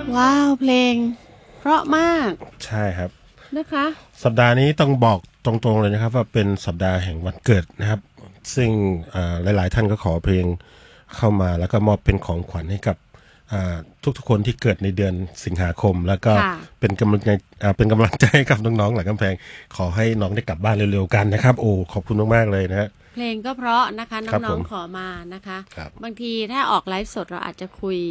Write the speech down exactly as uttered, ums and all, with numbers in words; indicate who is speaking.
Speaker 1: ว้าวเพลงเพราะมาก
Speaker 2: ใช่ครับ
Speaker 1: นะคะ
Speaker 2: สัปดาห์นี้ต้องบอกตรงๆเลยนะครับว่าเป็นสัปดาห์แห่งวันเกิดนะครับซึ่งหลายๆท่านก็ขอเพลงเข้ามาแล้วก็มอบเป็นของขวัญให้กับทุกๆคนที่เกิดในเดือนสิงหาคมแล้วก็เป็นกำลังใจเป็นกำลังใจให้กับน้องๆหลังกำแพงขอให้น้องได้กลับบ้านเร็วๆกันนะครับโอ้ขอบคุณมากๆเลยนะฮะ
Speaker 1: เพลงก็เพราะนะคะน้องๆขอมานะคะบางทีถ้าออกไลฟ์สดเราอาจจะคุย